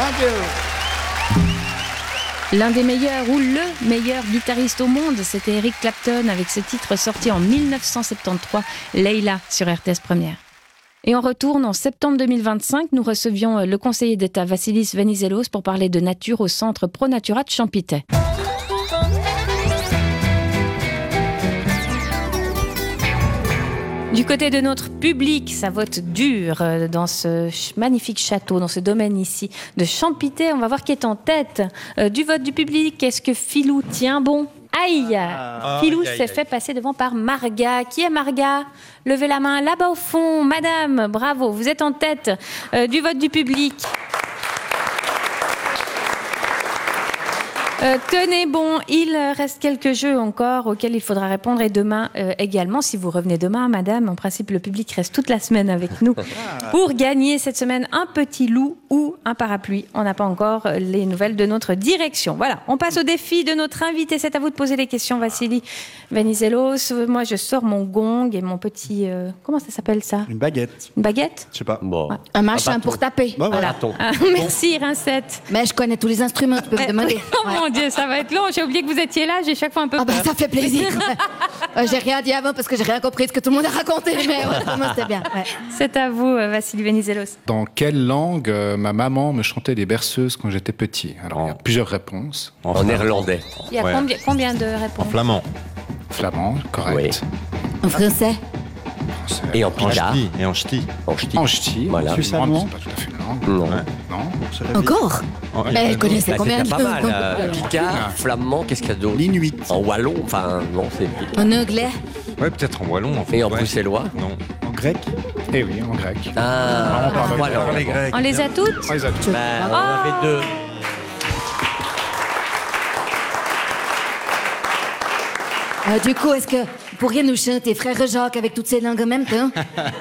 Thank you. L'un des meilleurs ou le meilleur guitariste au monde, c'était Eric Clapton avec ce titre sorti en 1973, Layla sur RTS Première. Et on retourne en septembre 2025, nous recevions le conseiller d'État Vassilis Venizelos pour parler de nature au centre ProNatura de Champitay. Du côté de notre public, ça vote dur dans ce magnifique château, dans ce domaine ici de Champitay. On va voir qui est en tête du vote du public. Est-ce que Philou tient bon ? Aïe, Philou s'est fait passer devant par Marga. Qui est Marga ? Levez la main là-bas au fond. Madame, bravo, vous êtes en tête du vote du public. Tenez bon, il reste quelques jeux encore auxquels il faudra répondre et demain également. Si vous revenez demain, madame, en principe le public reste toute la semaine avec nous pour gagner cette semaine un petit loup ou un parapluie. On n'a pas encore les nouvelles de notre direction. Voilà, on passe au défi de notre invité. C'est à vous de poser les questions, Vassilis Venizelos. Moi, je sors mon gong et mon petit... comment ça s'appelle ça ? Une baguette. Une baguette ? Je sais pas. Bon. Ouais. Un machin pour taper. Bah, voilà. Merci, Rincette. Mais je connais tous les instruments, tu peux me demander. Oh mon Dieu, ça va être long. J'ai oublié que vous étiez là. J'ai chaque fois un peu Ah peur. bah ça fait plaisir. J'ai rien dit avant parce que j'ai rien compris de ce que tout le monde a raconté. Mais moi c'était bien. Ouais. C'est à vous, Vassilis Venizelos. Dans quelle langue ma maman me chantait des berceuses quand j'étais petit ? Alors, il y a plusieurs réponses. En néerlandais. Il y a combien de réponses ? Flamand. Flamand, correct. En français. Et en En picard. ch'ti. Et en ch'ti. En ch'ti. En ch'ti. Voilà. C'est Suisse-allemand. pas tout à fait une langue. Non. Non. Encore. Mais je connaissais Bah, combien c'était de pas mal. Picard, flamand, qu'est-ce qu'il y a d'autre ? L'inuit. En wallon, enfin, non, c'est... En anglais. Ouais, peut-être en wallon. En fait. Et en Ouais. bruxellois ? Non. En grec. Eh oui, en grec. Ah, on parle voilà. les Grecs. On les a toutes ? On les a tous. Bah, on avait deux. Du coup, est-ce que vous pourriez nous chanter Frère Jacques avec toutes ces langues en même temps?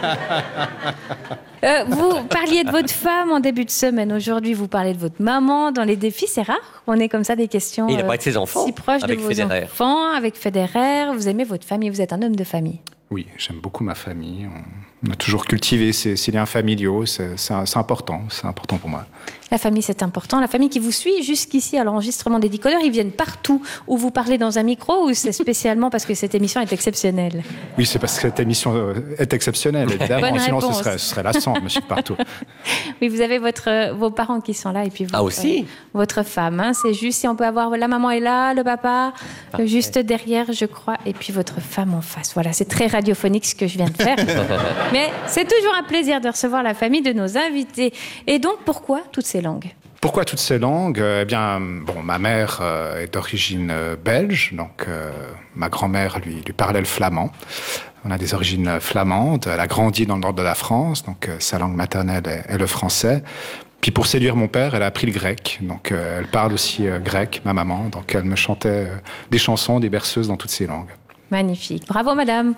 Vous parliez de votre femme en début de semaine. Aujourd'hui, vous parlez de votre maman. Dans les défis, c'est rare qu'on ait comme ça des questions Et il a parlé de ses enfants, si proches avec de vos Federer. enfants, avec Federer. Vous aimez votre famille, vous êtes un homme de famille. Oui, j'aime beaucoup ma famille. On a toujours cultivé ces liens familiaux. C'est important pour moi. La famille, c'est important. La famille qui vous suit jusqu'ici à l'enregistrement des Décodeurs, ils viennent partout où vous parlez dans un micro ou c'est spécialement parce que cette émission est exceptionnelle? Oui, c'est parce que cette émission est exceptionnelle, évidemment. Bonne Sinon, réponse. ce serait lassant, monsieur de partout. Oui, vous avez vos parents qui sont là et puis Ah, aussi votre femme. Hein, c'est juste si on peut avoir la maman est là, le papa juste derrière, je crois, et puis votre femme en face. Voilà, c'est très radiophonique ce que je viens de faire. Mais c'est toujours un plaisir de recevoir la famille de nos invités. Et donc, pourquoi toutes ces langues? Pourquoi toutes ces langues? Eh bien, bon, ma mère est d'origine belge, donc ma grand-mère lui parlait le flamand. On a des origines flamandes. Elle a grandi dans le nord de la France, donc sa langue maternelle est le français. Puis pour séduire mon père, elle a appris le grec. Donc elle parle aussi grec, ma maman. Donc elle me chantait des chansons, des berceuses dans toutes ces langues. Magnifique. Bravo, madame.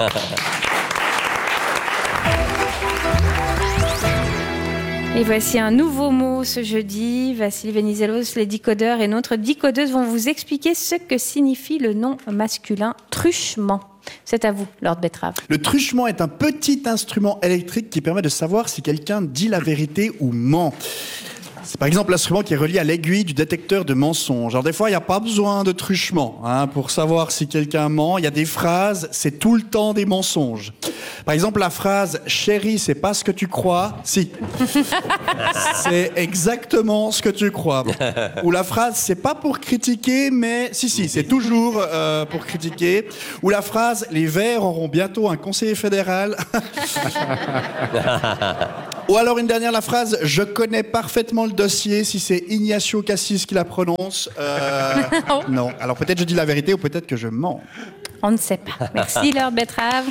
Et voici un nouveau mot ce jeudi. Vassilis Venizelos, les décodeurs et notre décodeuse vont vous expliquer ce que signifie le nom masculin truchement. C'est à vous, Lord Betrave. Le truchement est un petit instrument électrique qui permet de savoir si quelqu'un dit la vérité ou ment. C'est par exemple l'instrument qui est relié à l'aiguille du détecteur de mensonges. Alors des fois, il n'y a pas besoin de truchement pour savoir si quelqu'un ment. Il y a des phrases, c'est tout le temps des mensonges. Par exemple, la phrase « Chérie, c'est pas ce que tu crois ». Si. C'est exactement ce que tu crois. Ou la phrase « C'est pas pour critiquer, mais… » Si, c'est toujours pour critiquer. Ou la phrase « Les Verts auront bientôt un conseiller fédéral ». Ou alors une dernière, la phrase « Je connais parfaitement le dossier », si c'est Ignacio Cassis qui la prononce. Non. Alors peut-être je dis la vérité ou peut-être que je mens. On ne sait pas. Merci, Lord Betrave.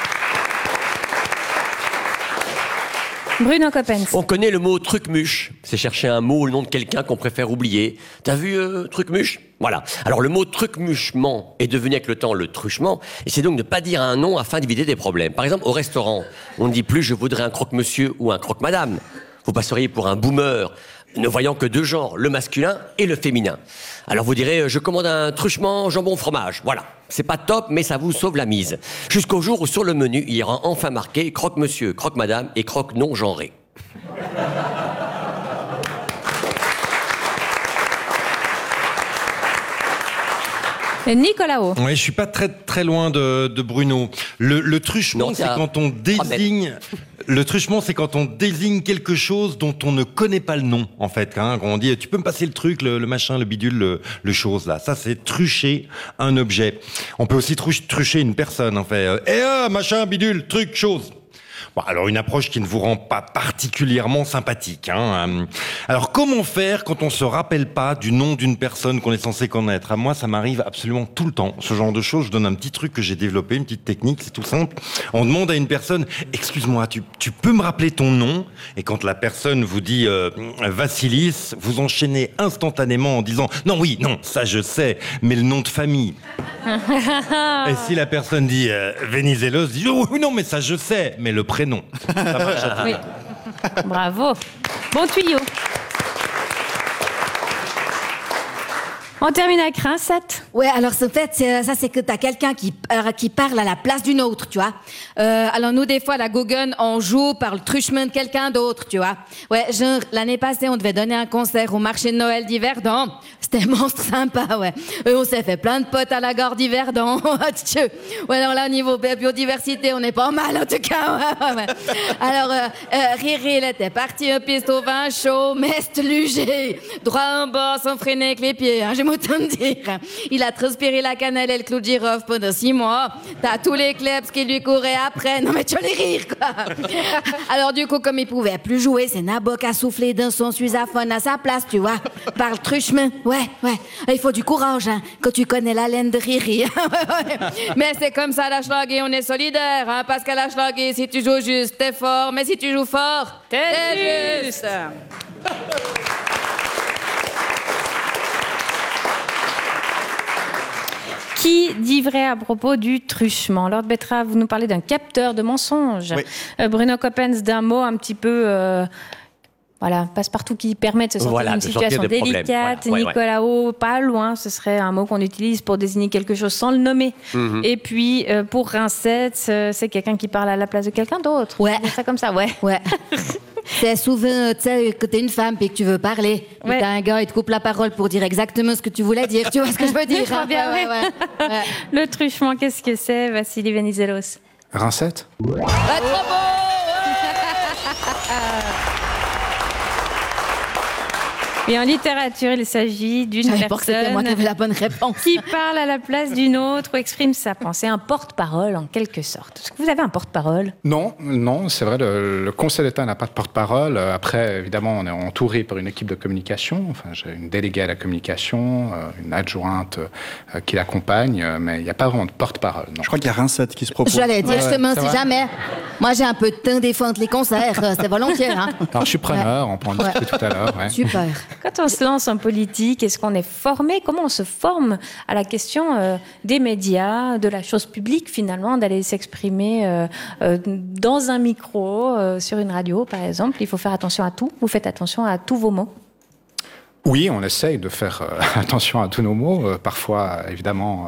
Bruno Coppens. On connaît le mot trucmuche. C'est chercher un mot ou le nom de quelqu'un qu'on préfère oublier. T'as vu trucmuche? Voilà. Alors le mot trucmuchement est devenu avec le temps le truchement, et c'est donc de ne pas dire un nom afin d'éviter des problèmes. Par exemple, au restaurant, on ne dit plus je voudrais un croque-monsieur ou un croque-madame. Vous passeriez pour un boomer, ne voyant que deux genres, le masculin et le féminin. Alors vous direz je commande un truchement jambon fromage. Voilà. C'est pas top, mais ça vous sauve la mise. Jusqu'au jour où sur le menu, il y aura enfin marqué croque-monsieur, croque-madame et croque-non genré. Nicolas-O. Ouais, je suis pas très loin de Bruno. Le truchement, Non, c'est quand on désigne. Le truchement, c'est quand on désigne quelque chose dont on ne connaît pas le nom, en fait. Quand on dit, tu peux me passer le truc, le machin, le bidule, le chose, là. Ça, c'est trucher un objet. On peut aussi trucher une personne, en fait. Machin, bidule, truc, chose. Bon, alors une approche qui ne vous rend pas particulièrement sympathique. Alors comment faire quand on se rappelle pas du nom d'une personne qu'on est censé connaître ? Moi, ça m'arrive absolument tout le temps. Ce genre de choses, je donne un petit truc que j'ai développé, une petite technique, c'est tout simple. On demande à une personne, excuse-moi, tu peux me rappeler ton nom ? Et quand la personne vous dit Vassilis, vous enchaînez instantanément en disant non, ça je sais, mais le nom de famille. Et si la personne dit Venizelos, dit oui, non, mais ça je sais, mais le prénom. Ça marche à Oui. Bravo. Bon tuyau. On termine avec Rincette. Ouais, alors en fait, c'est que t'as quelqu'un qui parle à la place d'une autre, tu vois. Alors nous, des fois, la Gauguin, on joue par le truchement de quelqu'un d'autre, tu vois. Ouais, genre, l'année passée, on devait donner un concert au marché de Noël d'Yverdon. C'était monstre sympa, ouais. Et on s'est fait plein de potes à la gare d'Yverdon. Ouais, alors là, au niveau biodiversité, on est pas mal, en tout cas. Ouais. Alors, Riri, il était parti en piste au vin chaud, mest lugé, droit en bas, sans freiner avec les pieds, hein, j'ai autant de dire. Il a transpiré la cannelle et le clou de girofle pendant 6 mois. T'as tous les klebs qui lui couraient après. Non mais tu vas les rire, quoi. Alors du coup, comme il pouvait plus jouer, c'est Nabok a soufflé d'un son suisaphone à sa place, tu vois. Par le truchement. Ouais. Il faut du courage, hein, quand tu connais la laine de Riri. Mais c'est comme ça, la Schlager, on est solidaire, hein, parce qu'à la Schlager, si tu joues juste, t'es fort. Mais si tu joues fort, t'es juste. Qui dit vrai à propos du truchement ? Lord Betra, vous nous parlez d'un capteur de mensonges. Oui. Bruno Coppens d'un mot un petit peu... passe-partout qui permet de se sortir d'une situation délicate. Voilà. Nicolas-O, pas loin, ce serait un mot qu'on utilise pour désigner quelque chose sans le nommer. Et puis, pour Rincette, c'est quelqu'un qui parle à la place de quelqu'un d'autre. Ouais. C'est ça comme ça, ouais. C'est souvent, tu sais, que t'es une femme et que tu veux parler. Ouais. Et t'as un gars, il te coupe la parole pour dire exactement ce que tu voulais dire. Tu vois ce que je veux dire, Très bien, ouais. Le truchement, qu'est-ce que c'est, Vassili Venizelos ? Rincette ? Trop beau. Et en littérature, il s'agit d'une J'avais pas que c'était moi qui personne avais la bonne réponse. qui parle à la place d'une autre ou exprime sa pensée, un porte-parole en quelque sorte. Est-ce que vous avez un porte-parole ? Non, c'est vrai, le Conseil d'État n'a pas de porte-parole. Après, évidemment, on est entouré par une équipe de communication. Enfin, j'ai une déléguée à la communication, une adjointe qui l'accompagne, mais il n'y a pas vraiment de porte-parole. Non. Je crois qu'il y a Rincette qui se propose. J'allais dire, justement, c'est si vrai. jamais. Moi, j'ai un peu de temps défendre les concerts, c'est volontiers, hein. Alors, je suis preneur, on peut en discuter tout à l'heure. Ouais. Super. Quand on se lance en politique, est-ce qu'on est formé ? Comment on se forme à la question des médias, de la chose publique finalement, d'aller s'exprimer dans un micro, sur une radio par exemple ? Il faut faire attention à tout. Vous faites attention à tous vos mots ? Oui, on essaye de faire attention à tous nos mots. Parfois, évidemment,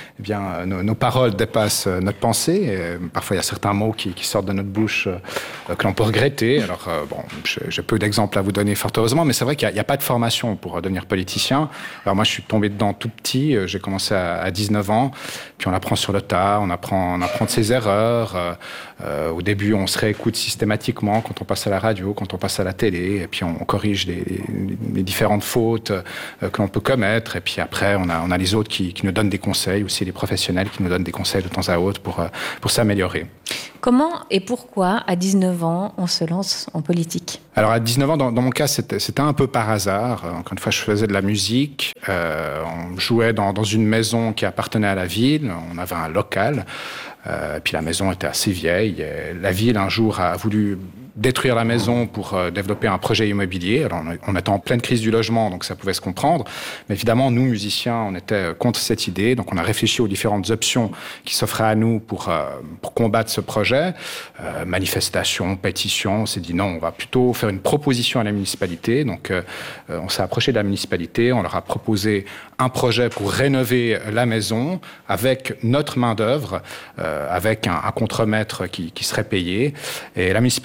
nos paroles dépassent notre pensée. Parfois, il y a certains mots qui sortent de notre bouche que l'on peut regretter. Alors, j'ai peu d'exemples à vous donner, fort heureusement, mais c'est vrai qu'il n'y a pas de formation pour devenir politicien. Alors moi, je suis tombé dedans tout petit. J'ai commencé à 19 ans. Puis on apprend sur le tas, on apprend de ses erreurs. Au début, on se réécoute systématiquement quand on passe à la radio, quand on passe à la télé. Et puis on corrige les différentes fautes que l'on peut commettre. Et puis après, on a les autres qui nous donnent des conseils, aussi les professionnels qui nous donnent des conseils de temps à autre pour s'améliorer. Comment et pourquoi, à 19 ans, on se lance en politique ? Alors à 19 ans, dans mon cas, c'était un peu par hasard. Encore une fois, je faisais de la musique. On jouait dans une maison qui appartenait à la ville. On avait un local. Puis la maison était assez vieille. La ville, un jour, a voulu détruire la maison pour développer un projet immobilier. Alors, on était en pleine crise du logement, donc ça pouvait se comprendre. Mais évidemment, nous, musiciens, on était contre cette idée. Donc, on a réfléchi aux différentes options qui s'offraient à nous pour combattre ce projet. Manifestation, pétition. On s'est dit non, on va plutôt faire une proposition à la municipalité. Donc, on s'est approché de la municipalité. On leur a proposé un projet pour rénover la maison avec notre main-d'œuvre, avec un contremaître qui serait payé. Et la municipalité a accepté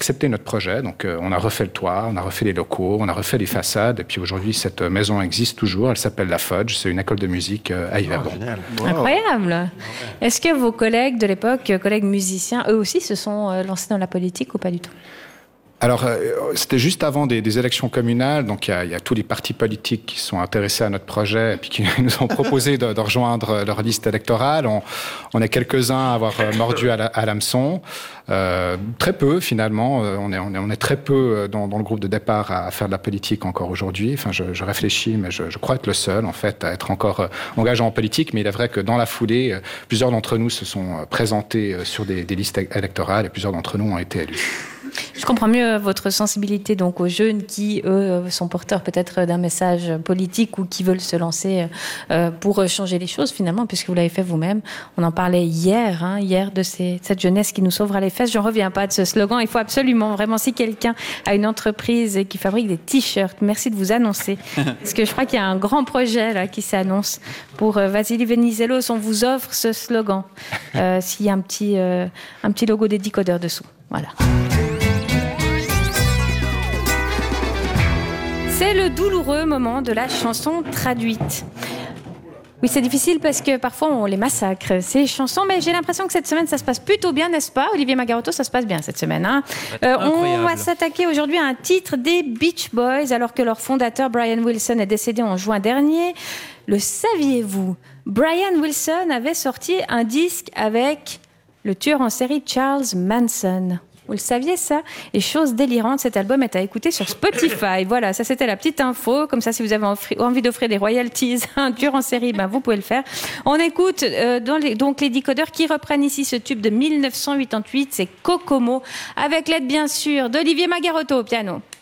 accepté notre projet. Donc, on a refait le toit, on a refait les locaux, on a refait les façades. Et puis aujourd'hui, cette maison existe toujours. Elle s'appelle La Fudge. C'est une école de musique à Yverdon. Incroyable. Est-ce que vos collègues de l'époque, collègues musiciens, eux aussi se sont lancés dans la politique ou pas du tout? Alors, c'était juste avant des élections communales, donc il y a tous les partis politiques qui sont intéressés à notre projet et puis qui nous ont proposé de rejoindre leur liste électorale. On est quelques-uns à avoir mordu à l'hameçon. Très peu, finalement. On est très peu dans le groupe de départ à faire de la politique encore aujourd'hui. Enfin, je réfléchis, mais je crois être le seul, en fait, à être encore engagé en politique. Mais il est vrai que dans la foulée, plusieurs d'entre nous se sont présentés sur des listes électorales et plusieurs d'entre nous ont été élus. Je comprends mieux votre sensibilité donc aux jeunes qui, eux, sont porteurs peut-être d'un message politique ou qui veulent se lancer pour changer les choses finalement, puisque vous l'avez fait vous-même. On en parlait hier de cette jeunesse qui nous sauvera les fesses. J'en reviens pas de ce slogan. Il faut absolument, vraiment, si quelqu'un a une entreprise qui fabrique des t-shirts, merci de vous annoncer. Parce que je crois qu'il y a un grand projet là qui s'annonce pour Vassili Venizelos. On vous offre ce slogan. S'il y a un petit logo des décodeurs dessous. Voilà. C'est le douloureux moment de la chanson traduite. Oui, c'est difficile parce que parfois on les massacre, ces chansons, mais j'ai l'impression que cette semaine ça se passe plutôt bien, n'est-ce pas, Olivier Magarotto? Ça se passe bien cette semaine. On va s'attaquer aujourd'hui à un titre des Beach Boys, alors que leur fondateur Brian Wilson est décédé en juin dernier. Le saviez-vous? Brian Wilson avait sorti un disque avec le tueur en série Charles Manson. Vous le saviez, ça? Et chose délirante, cet album est à écouter sur Spotify. Voilà, ça c'était la petite info. Comme ça, si vous avez envie d'offrir des royalties à un tueur en série, vous pouvez le faire. On écoute donc les décodeurs qui reprennent ici ce tube de 1988, c'est Kokomo, avec l'aide bien sûr d'Olivier Magarotto au piano.